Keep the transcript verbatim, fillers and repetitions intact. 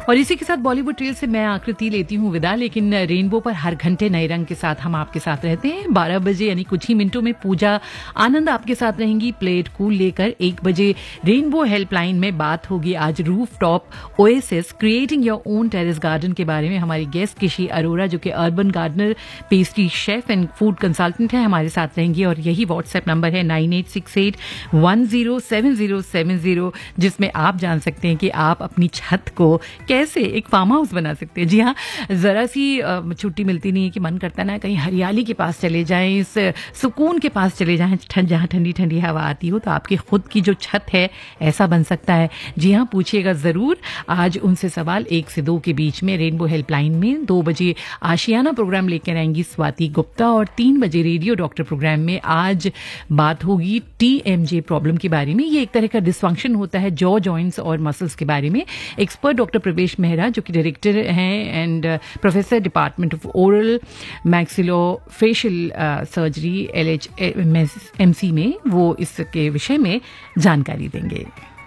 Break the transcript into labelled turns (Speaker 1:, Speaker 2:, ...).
Speaker 1: और इसी के साथ बॉलीवुड ट्रेल से मैं आकृति लेती हूँ विदा, लेकिन रेनबो पर हर घंटे नए रंग के साथ हम आपके साथ रहते हैं। बारह बजे यानी कुछ ही मिनटों में पूजा आनंद आपके साथ रहेंगी प्लेट कूल लेकर। एक बजे रेनबो हेल्पलाइन में बात होगी आज roof top oasis creating your own terrace garden के बारे में। हमारी गेस्ट किशी अरोरा जो कि urban gardener, pastry chef and food consultant है, हमारे साथ रहेंगी। और यही व्हाट्सएप नंबर है nine eight six eight one zero seven zero seven zero, जिसमें आप जान सकते हैं कि आप अपनी छत को कैसे एक फार्म हाउस बना सकते हैं। जी हाँ, जरा सी छुट्टी मिलती नहीं है कि मन करता ना कहीं हरियाली के पास चले जाएं, इस सुकून के पास चले जाएं, ठंड जहाँ ठंडी ठंडी हवा आती हो। तो आपकी खुद की जो छत है ऐसा बन सकता है। जी हाँ, पूछिएगा जरूर आज उनसे सवाल एक से दो के बीच में रेनबो हेल्पलाइन में। दो बजे आशियाना प्रोग्राम लेकर आएंगी स्वाति गुप्ता और तीन बजे रेडियो डॉक्टर प्रोग्राम में आज बात होगी टीएमजे प्रॉब्लम के बारे में। ये एक तरह का डिसफंक्शन होता है जॉ जॉइंट्स और मसल्स के बारे में। एक्सपर्ट डॉक्टर प्रवेश मेहरा जो कि डायरेक्टर हैं and professor department of oral maxillofacial surgery L H M C में, वो इसके विषय में जानकारी देंगे।